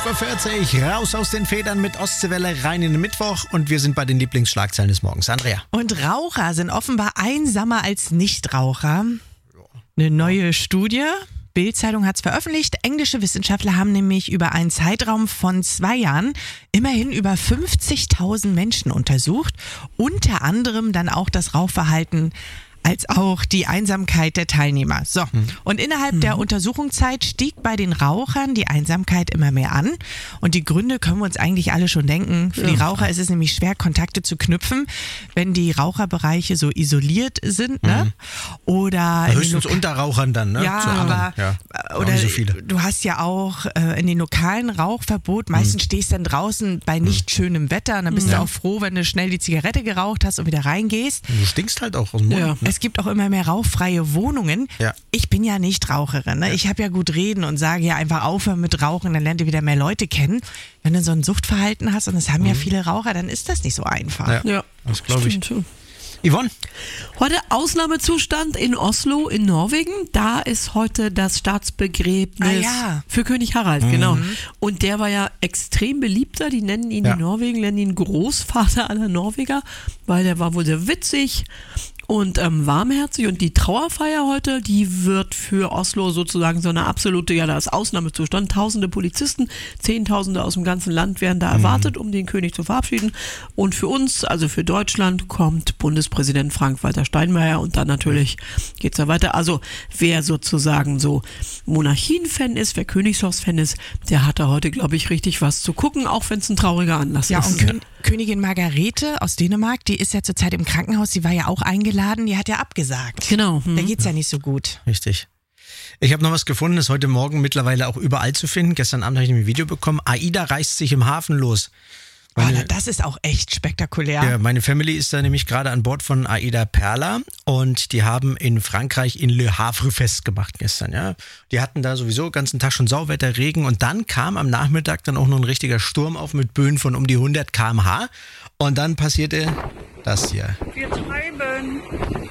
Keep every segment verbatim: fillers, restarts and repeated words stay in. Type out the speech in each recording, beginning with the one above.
fünf Uhr vierzig, raus aus den Federn mit Ostseewelle, rein in den Mittwoch und wir sind bei den Lieblingsschlagzeilen des Morgens. Andrea. Und Raucher sind offenbar einsamer als Nichtraucher. Eine neue Studie, Bild-Zeitung hat es veröffentlicht. Englische Wissenschaftler haben nämlich über einen Zeitraum von zwei Jahren immerhin über fünfzigtausend Menschen untersucht. Unter anderem dann auch das Rauchverhalten als auch die Einsamkeit der Teilnehmer. So, und innerhalb der Untersuchungszeit stieg bei den Rauchern die Einsamkeit immer mehr an. Und die Gründe können wir uns eigentlich alle schon denken. Für die Raucher ist es nämlich schwer, Kontakte zu knüpfen, wenn die Raucherbereiche so isoliert sind. Ne? Mhm. Oder höchstens unter Rauchern dann, ne? Ja, Zu anderen. aber Ja, oder so viele. Du hast ja auch äh, in den lokalen Rauchverbot, meistens mhm. stehst du dann draußen bei nicht schönem Wetter und dann bist ja. du auch froh, wenn du schnell die Zigarette geraucht hast und wieder reingehst. Du stinkst halt auch aus dem Mund. Ja. Ne? Es gibt auch immer mehr rauchfreie Wohnungen. Ja. Ich bin ja nicht Raucherin. Ne? Ja. Ich habe ja gut reden und sage ja einfach aufhören mit Rauchen, dann lernt ihr wieder mehr Leute kennen. Wenn du so ein Suchtverhalten hast, und das haben mhm. ja viele Raucher, dann ist das nicht so einfach. Ja, ja. Das glaube ich. Stimmt. Yvonne? Heute Ausnahmezustand in Oslo in Norwegen. Da ist heute das Staatsbegräbnis ah, ja. für König Harald, mhm. genau. Und der war ja extrem beliebter. Die nennen ihn ja. in Norwegen, nennen ihn Großvater aller Norweger, weil der war wohl sehr witzig und ähm, warmherzig. Und die Trauerfeier heute, die wird für Oslo sozusagen so eine absolute, ja, da ist Ausnahmezustand. Tausende Polizisten, Zehntausende aus dem ganzen Land werden da mhm. erwartet, um den König zu verabschieden. Und für uns, also für Deutschland, kommt Bundespräsident Frank-Walter Steinmeier und dann natürlich geht's da weiter. Also wer sozusagen so Monarchien-Fan ist, wer Königshaus-Fan ist, der hat da heute, glaube ich, richtig was zu gucken, auch wenn es ein trauriger Anlass ja, ist. Und Kön- Königin Margarete aus Dänemark, die ist ja zurzeit im Krankenhaus, die war ja auch eingeladen, die hat ja abgesagt. Genau. Hm. Da geht's ja nicht so gut. Richtig. Ich habe noch was gefunden, das ist heute Morgen mittlerweile auch überall zu finden. Gestern Abend habe ich ein Video bekommen. AIDA reißt sich im Hafen los. Meine, oh, das ist auch echt spektakulär. Ja, meine Family ist da nämlich gerade an Bord von AIDA Perla und die haben in Frankreich in Le Havre festgemacht gestern. Ja, die hatten da sowieso den ganzen Tag schon Sauwetter, Regen und dann kam am Nachmittag dann auch noch ein richtiger Sturm auf mit Böen von um die hundert Kilometer pro Stunde und dann passierte das hier. Wir treiben.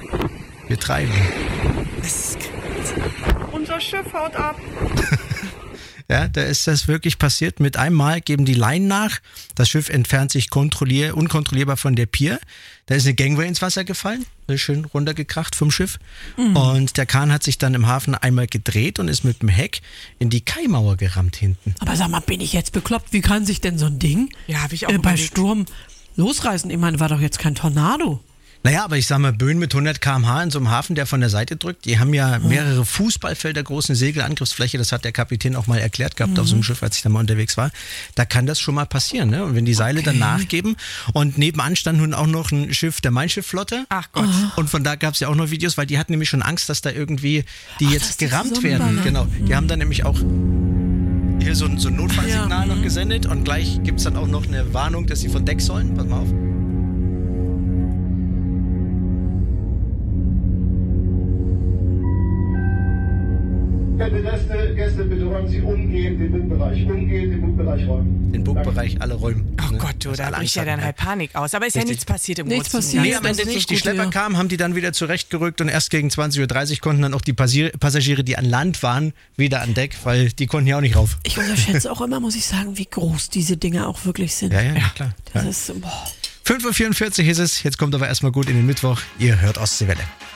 Wir treiben. Unser Schiff haut ab. Ja, da ist das wirklich passiert. Mit einem Mal geben die Leinen nach. Das Schiff entfernt sich kontrollier- unkontrollierbar von der Pier. Da ist eine Gangway ins Wasser gefallen, schön runtergekracht vom Schiff. Mhm. Und der Kahn hat sich dann im Hafen einmal gedreht und ist mit dem Heck in die Kaimauer gerammt hinten. Aber sag mal, bin ich jetzt bekloppt? Wie kann sich denn so ein Ding ja, hab ich auch äh, bei überlegt. Sturm losreißen? Ich meine, war doch jetzt kein Tornado. Naja, aber ich sag mal, Böen mit hundert Kilometer pro Stunde in so einem Hafen, der von der Seite drückt, die haben ja mehrere Fußballfelder große Segelangriffsfläche, das hat der Kapitän auch mal erklärt gehabt mhm. auf so einem Schiff, als ich da mal unterwegs war. Da kann das schon mal passieren, ne? Und wenn die Seile okay. dann nachgeben und nebenan stand nun auch noch ein Schiff der Mein-Schiff-Flotte. Ach Gott. Oh. Und von da gab es ja auch noch Videos, weil die hatten nämlich schon Angst, dass da irgendwie die Ach, jetzt gerammt werden. Genau. Die mhm. haben dann nämlich auch hier so ein, so ein Notfallsignal ja. noch gesendet und gleich gibt es dann auch noch eine Warnung, dass sie von Deck sollen. Pass mal auf. Gäste, Gäste, bitte räumen Sie umgehend den Bugbereich, umgehend den Bugbereich räumen. Den Bugbereich alle räumen. Oh ne? Gott, du, da bricht ja dann halt Panik aus. Aber ist Richtig. ja nichts passiert im Nichts Boot. passiert. Nee, am Ende, als die Schlepper kamen, haben die dann wieder zurechtgerückt und erst gegen zwanzig Uhr dreißig konnten dann auch die Passagiere, die an Land waren, wieder an Deck, weil die konnten ja auch nicht rauf. Ich unterschätze auch immer, muss ich sagen, wie groß diese Dinge auch wirklich sind. Ja, ja, ja klar. Das ja. ist, boah. fünf Uhr vierundvierzig ist es, jetzt kommt aber erstmal gut in den Mittwoch. Ihr hört Ostseewelle.